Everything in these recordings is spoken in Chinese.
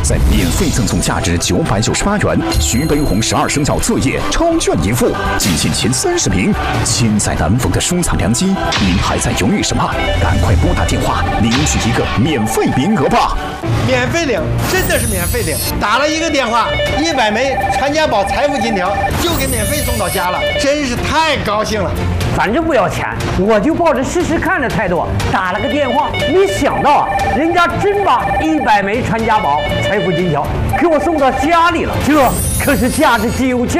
再免费赠送价值998元徐悲鸿12生肖册页超券一副，仅限前30名，千载难逢的收藏良机，您还在犹豫什么？赶快拨打电话领取一个免费名额吧！ 免费领，真的是免费领，打了一个电话，100枚传家宝财富金条就给免费送到家了，真是太高兴了。 反正不要钱，我就抱着试试看的态度打了个电话，没想到啊，人家真把100枚传家宝财富金条给我送到家里了，这可是价值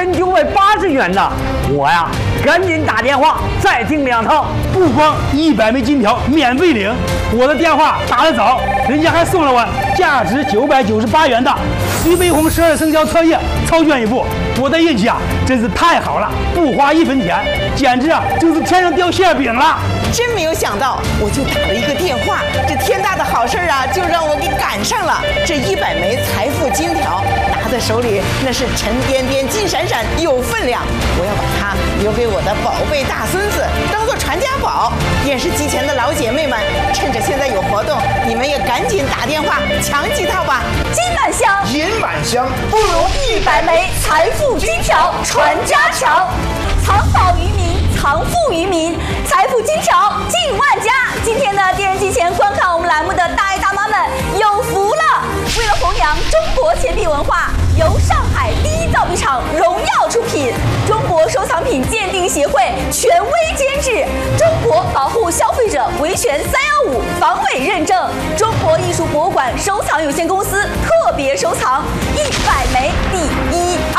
9980元的。我呀，赶紧打电话再订2套， 不光100枚金条免费领，我的电话打得早，人家还送了我价值998元的徐悲鸿12生肖册页超券一副。我的运气啊，真是太好了，不花1分钱，简直啊就是天上掉馅饼了。 真没有想到，我就打了一个电话，这天大的好事啊，就让我给赶上了。这100枚财富金条拿在手里，那是沉甸甸、金闪闪，有分量。我要把它留给我的宝贝大孙子，当做传家宝。电视机前的老姐妹们，趁着现在有活动，你们也赶紧打电话抢几套吧。 金满箱， 银满箱， 不如100枚财富金条传家强。藏宝于民，藏富于民，财富金条进万家。今天呢，电视机前观看我们栏目的大爷大妈们有福了！为了弘扬中国钱币文化，由上海第一造币厂荣耀出品，中国收藏品鉴定协会权威监制，中国保护消费者维权315防伪认证，中国艺术博物馆收藏有限公司特别收藏100枚第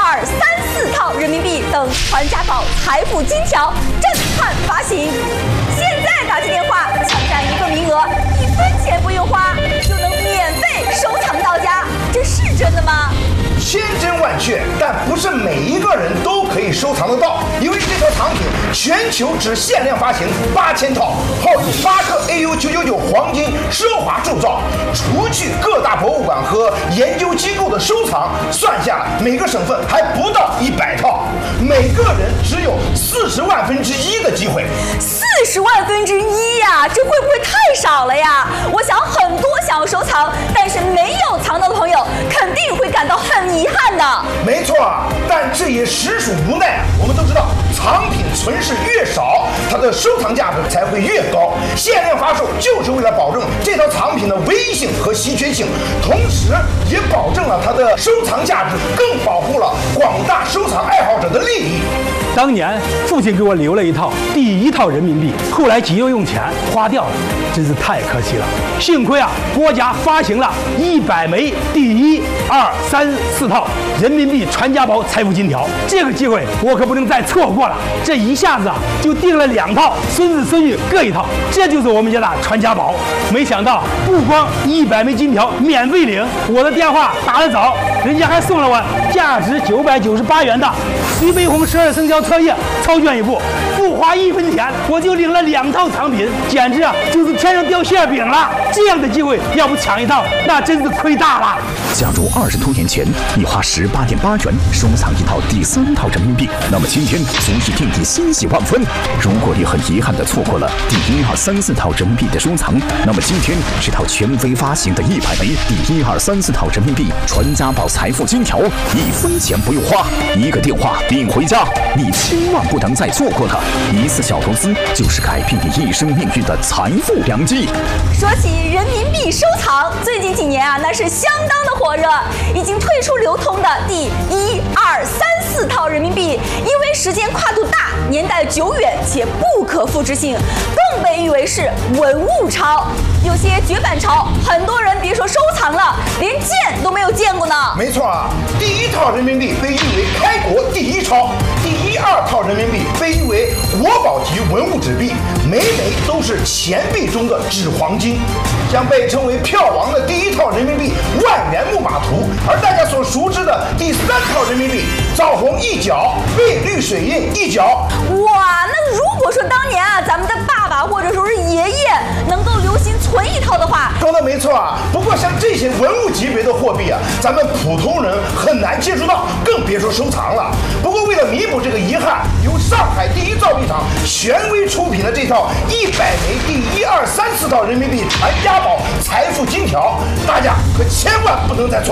1、2、3、4套人民币等传家宝财富金条震撼发行。现在打起电话抢占一个名额，1分钱不用花就能免费收藏到家，这是真的吗？ 千真万确，但不是每一个人都可以收藏得到，因为这套藏品全球只限量发行8000套，号有8克 AU999 黄金奢华铸造，除去各大博物馆和研究机构的收藏，算下来每个省份还不到100套，每个人只有40万分之一的机会。 40万分之一呀，这会不会太少了呀？我想很多想要收藏但是没有藏到的朋友，肯定会感到很遗憾的。 没错，但这也实属无奈。我们都知道，藏品存世越少，它的收藏价值才会越高。限量发售就是为了保证这套藏品的唯一性和稀缺性，同时也保证了它的收藏价值，更保护了广大收藏爱好者的利益。 当年父亲给我留了一套第1套人民币，后来急又用钱花掉了，真是太可惜了。幸亏啊，国家发行了100枚第1、2、3、4套人民币传家宝财富金条，这个机会我可不能再错过了。这一下子啊，就订了2套，孙子孙女各1套，这就是我们家的传家宝。没想到不光100枚金条免费领，我的电话打得早，人家还送了我价值998元的徐悲鸿12生肖册页超券一副，不花1分钱我就领了2套藏品，简直啊就是天上掉馅饼了。这样的机会要不抢1套，那真是亏大了。 假如20多年前你花18.8元收藏1套第3套人民币，那么今天足以令你欣喜万分。如果你很遗憾地错过了第1、2、3、4套人民币的收藏，那么今天这套权威发行的100枚第1、2、3、4套人民币传家宝财富金条，1分钱不用花，一个电话领回家，你千万不能再错过它。一次小投资就是改变你一生命运的财富良机。 说起人民币收藏，最近几年啊，那是相当的火热。已经退出流通的第1、2、3、4套人民币，因为时间跨度大、年代久远且不可复制性，更被誉为是文物钞。有些绝版钞，很多人别说收藏了，连见都没有见过呢。 没错啊，第1套人民币被誉为开国第1钞，第1、2套人民币被誉为国宝级文物纸币，每枚都是钱币中的纸黄金，将被称为票王的第1套人民币万元木马图，而大家所熟知的第3套人民币枣红一角，碧绿水印一角。 哇，那如果说当年啊，咱们的爸爸或者说是爷爷能够留心存1套的话， 说的没错啊。不过像这些文物级别的货币啊，咱们普通人很难接触到，更别说收藏了。不过为了弥补这个遗憾，由上海第一造币厂权威出品的这套100枚第1、2、3、4套人民币传家宝财富金条，大家可千万不能再错。